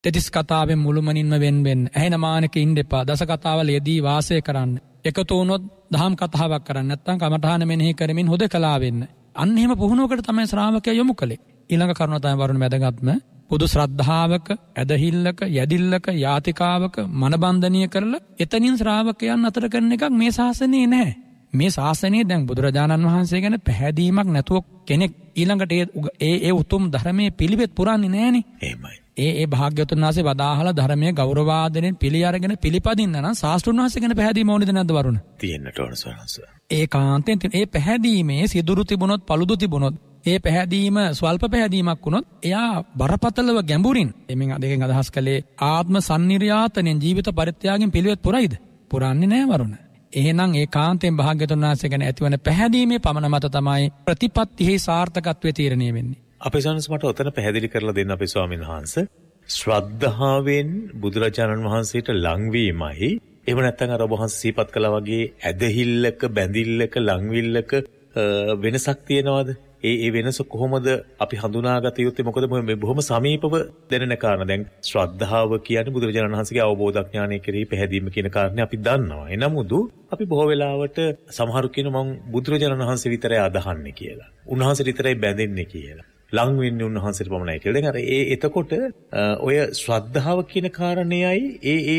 තෙතිස් කතාවෙන් මුළුමනින්ම වෙන්න. ඇහෙන මානක ඉන්න එපා. දස කතාවල යෙදී වාසය කරන්න. එකතු වුණොත් දහම් කතාවක් කරන්න. නැත්නම් කමඨාන මෙනෙහි කරමින් හොදකලා වෙන්න. අන්න එහෙම පුහුණුවකට තමයි ශ්‍රාවකයා යොමු කළේ. ඊළඟ කරුණ තමයි වරුණ වැදගත්ම. පොදු ශ්‍රද්ධාවක, ඇදහිල්ලක, යදිල්ලක, යාතිකාවක මනබන්ධනීය කරලා එතනින් ශ්‍රාවකයන් අතර කරන එකක් මේ ශාසනයේ නැහැ. මේ ශාසනයේ දැන් බුදුරජාණන් වහන්සේ ගැන පැහැදීමක් නැතුව කෙනෙක් ඊළඟට ඒ උතුම් ධර්මයේ පිළිවෙත් පුරන්නේ නැහනේ. එහෙමයි. ඒ භාග්‍යවතුන් වහන්සේ වදාහලා ධර්මයේ ගෞරවාදයෙන් පිළි අරගෙන පිළිපදින්න නම් ශාස්ත්‍රුන් වහන්සේ ගැන පැහැදීම ඕනේද නැද්ද වරුණ? තියෙන්නට ඕන සවනස. ඒකාන්තයෙන් ඒ පැහැදීමේ සිදුරු තිබුණොත් පළුදු තිබුණොත් ඒ පැහැදීම ස්වල්ප පැහැදීමක් වුණොත් එයා බරපතලව ගැඹුරින් එමින් දෙකෙන් අදහස් කළේ ආත්ම සම්නිර්යාතනෙන් ජීවිත පරිත්‍යාගයෙන් පිළිවෙත් පුරයිද? පුරන්නේ නැහැ වරුණ. එහෙනම් ඒකාන්තයෙන් භාග්‍යවතුන් වහන්සේ ගැන ඇතිවන පැහැදීමේ පමණ මත තමයි ප්‍රතිපත්තිෙහි සාර්ථකත්වය තීරණය වෙන්නේ. අපේ සවනස මට ඔතන පැහැදිලි කරලා දෙන්න අපේ ස්වාමීන් වහන්සේ. ශ්‍රද්ධාවෙන් බුදුරජාණන් වහන්සේට ලංවීමයි එහෙම නැත්නම් අර ඔබ වහන්සේ සිහිපත් කළා වගේ ඇදහිල්ලක බැඳිල්ලක ලංවිල්ලක වෙනසක් තියෙනවද? ඒ වෙනස කොහොමද අපි හඳුනාගත යුත්තේ? මොකද මේ බොහොම සමීපව දැනෙන කාරණා. දැන් ශ්‍රද්ධාව කියන්නේ බුදුරජාණන් වහන්සේගේ අවබෝධඥානය කෙරෙහි පැහැදීම කියන කාරණේ අපි දන්නවා. එනමුදු අපි බොහෝ වෙලාවට සමහරු කියන මම බුදුරජාණන් වහන්සේ විතරයි අදහන්නේ කියලා. උන්වහන්සේ විතරයි බැඳෙන්නේ කියලා. ලං වෙන්නේ උන්වහන්සේට පමණයි කියලා. දැන් අර එතකොට ඔය ශ්‍රද්ධාව කියන කාරණේයි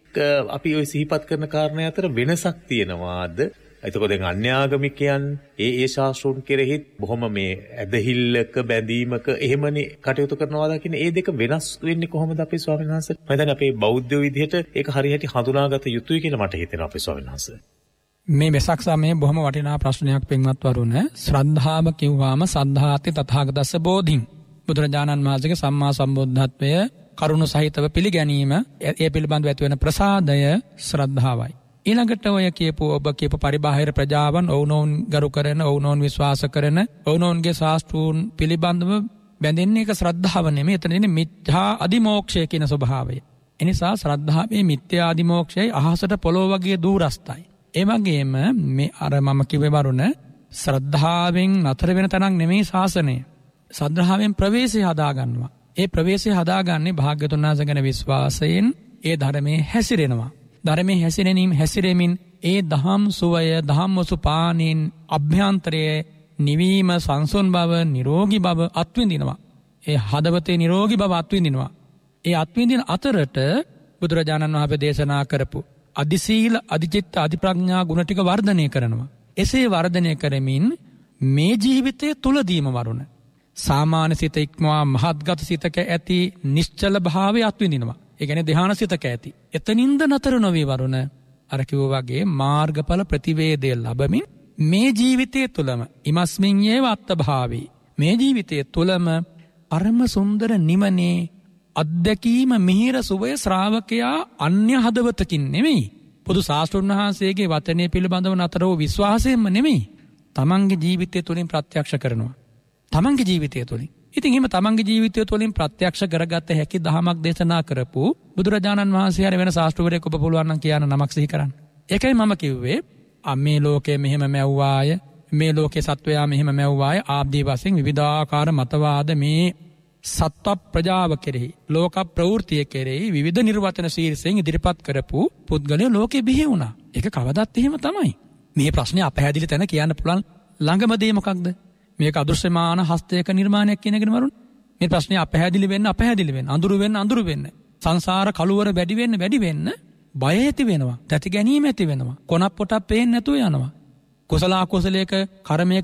අපි ඔය සිහිපත් කරන කාරණේ අතර වෙනසක් තියෙනවාද? එතකොට දැන් අන්‍යාගමිකයන් ඒ ශාස්ත්‍රෝන් කෙරෙහිත් බොහොම මේ ඇදහිල්ලක බැඳීමක එහෙමනේ කටයුතු කරනවා කියන ඒ දෙක වෙනස් වෙන්නේ කොහොමද අපේ ස්වාමීන් වහන්සේ? මම හිතන්නේ අපේ බෞද්ධ විදිහට ඒක හරියට හඳුනාගත යුතුයි කියලා මට හිතෙනවා අපේ ස්වාමීන් වහන්සේ. මේ වෙසක් සමයේ බොහොම වටිනා ප්‍රශ්නයක් පින්වත් වරුණ. ශ්‍රද්ධාව කිව්වාම සද්ධාති තථාගතස්ස බෝධින්. බුදුරජාණන් වහන්සේගේ සම්මා සම්බුද්ධත්වය කරුණ සහිතව පිළිගැනීම, ඒ පිළිබඳව ඇති වෙන ප්‍රසාදය ශ්‍රද්ධාවයි. ඊළඟට ඔය ඔබ කියපු පරිබාහිර ප්‍රජාවන් ඔවුනොවුන් ගරු කරන, ඔවුනොවුන් විශ්වාස කරන, ඔවුනොවුන්ගේ ශාස්ත්‍රූන් පිළිබඳව බැඳෙන්නේ එක ශ්‍රද්ධාව නෙමෙයි. එතනදී මිත්‍යා අදිමෝක්ෂය කියන ස්වභාවය. එනිසා ශ්‍රද්ධාවේ මිත්‍යා අදිමෝක්ෂයයි අහසට පොළොව වගේ දූරස්තයි. ඒ වගේම මේ අර මම කිව්වේ වරුණ ශ්‍රද්ධාවෙන් නතර වෙන තැනක් නෙමෙයි ශාසනය. ශ්‍රද්ධාවෙන් ප්‍රවේශය හදාගන්නවා. ඒ ප්‍රවේශය හදාගන්නේ භාග්‍යවතුන් වහන්සේ ගැන විශ්වාසයෙන් ඒ ධර්මයේ හැසිරෙනවා. ධර්මයේ හැසිරෙමින් ඒ දහම් සුවය, දහම් වසුපානෙන් අභ්‍යන්තරයේ නිවීම, සංසුන් බව, නිරෝගී බව අත්විඳිනවා. ඒ හදවතේ නිරෝගී බව අත්විඳිනවා. ඒ අත්විඳින අතරට බුදුරජාණන් වහන්සේ දේශනා කරපු අදිසීල, අදිචිත්ත, අදිප්‍රඥා ගුණ ටික වර්ධනය කරනවා. එසේ වර්ධනය කරමින් මේ ජීවිතයේ තුලදීම වරුණ සාමාන්‍ය සිත ඉක්මවා මහත්ගත සිතක ඇති නිශ්චල භාවය අත්විඳිනවා. ඒ කියන්නේ ධ්‍යාන සිතක ඇති. එතනින්ද නතර නොවේ වරුණ අර කිව්වා වගේ මාර්ගඵල ප්‍රතිවේදය ලැබමින් මේ ජීවිතයේ තුලම ඉමස්මින් යේව අත්භාවේ මේ ජීවිතයේ තුලම පරම සුන්දර නිමනේ අධ්‍යක්ීම මිහිර සුවය ශ්‍රාවකයා අන්‍ය හදවතකින් නෙමෙයි, පොදු ශාස්ත්‍රඥ වහන්සේගේ වචනේ පිළිබඳව නතර වූ විශ්වාසයෙන්ම නෙමෙයි, තමන්ගේ ජීවිතය තුළින් ප්‍රත්‍යක්ෂ කරනවා. තමන්ගේ ජීවිතය තුළින්. ඉතින් එහෙම තමන්ගේ ජීවිතය තුළින් ප්‍රත්‍යක්ෂ කරගත්ත හැකි දහමක් දේශනා කරපු බුදුරජාණන් වහන්සේ හැර වෙන ශාස්ත්‍රවරයෙක් ඔබ පුළුවන් නම් කියන නමක් සිහි කරන්න. ඒකයි මම කිව්වේ මේ ලෝකයේ මෙහෙම මැව්වාය, මේ ලෝකේ සත්වයා මෙහෙම මැව්වාය ආදී වශයෙන් විවිධාකාර මතවාද මේ සත්ව ප්‍රජාව කෙරෙහි, ලෝක ප්‍රවෘත්තිය කෙරෙහි විවිධ නිර්වචන ශීර්ෂයෙන් ඉදිරිපත් කරපු පුද්ගලයෝ ලෝකෙ බිහි වුණා. ඒක කවදත් එහෙම තමයි. මේ ප්‍රශ්නේ අපහැදිලි තැන කියන්න පුළුවන් ළඟම දේ මොකක්ද? මේක අදෘශ්‍යමාන හස්තයක නිර්මාණයක් කියන එකනේ වරුන්. මේ ප්‍රශ්නේ අපහැදිලි වෙන්න, අඳුරු වෙන්න, සංසාර කලුවර වැඩි වෙන්න බය ඇති වෙනවා, තැති ගැනීම ඇති වෙනවා, කොනක් පොටක් පේන්නේ නැතුව යනවා. කුසල අකුසලයක කර්මයක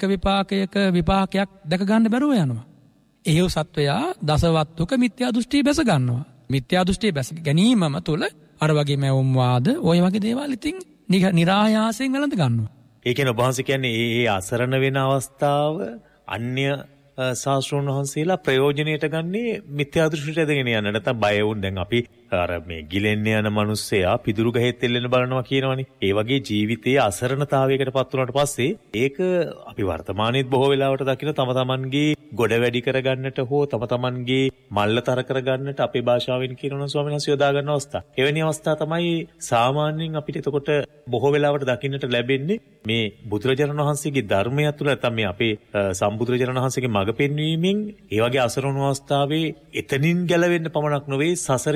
විපාකයක් දැක ගන්න බැරුව යනවා. එහෙව් සත්වයා දසවත්තුක මිත්‍යා දෘෂ්ටි බැස ගන්නවා. මිත්‍යා දෘෂ්ටි බැස ගැනීමම තුළ අර වගේ මැවුම් වාද ඔය වගේ දේවල් ඉතින් නිරායාසයෙන් වැළඳ ගන්නවා. ඒ කියන්නේ ඔබ වහන්සේ කියන්නේ ඒ අසරණ වෙන අවස්ථාව අන්‍ය ශාස්ත්‍රඥ වහන්සේලා ප්‍රයෝජනෙට ගන්නේ මිත්‍යා දෘෂ්ටියට ඇදගෙන යන්න. නැත්නම් බය වුන් දැන් අපි අර මේ ගිලෙන්න යන මිනිස්සයා පිදුරු ගහෙත් එල්ලෙන්න බලනවා කියනවනේ. ඒ වගේ ජීවිතයේ අසරණතාවයකට පත් වුණාට පස්සේ ඒක අපි වර්තමානයේත් බොහෝ වෙලාවට දකින තම තමන්ගේ ගොඩ වැඩි කරගන්නට හෝ තම තමන්ගේ මල්ලතර කරගන්නට අපේ භාෂාවෙන් කියනවා ස්වාමීන් වහන්සේ යොදා ගන්න අවස්ථා. එවැනි අවස්ථා තමයි සාමාන්‍යයෙන් අපිට එතකොට බොහෝ වෙලාවට දකින්නට ලැබෙන්නේ මේ බුදුරජාණන් වහන්සේගේ ධර්මය තුළ නැත්නම් මේ අපේ සම්බුදුරජාණන් වහන්සේගේ මඟ පෙන්වීමෙන් ඒ වගේ අසරණ අවස්ථාවේ එතනින් ගැලවෙන්න පමණක් නොවේ සසර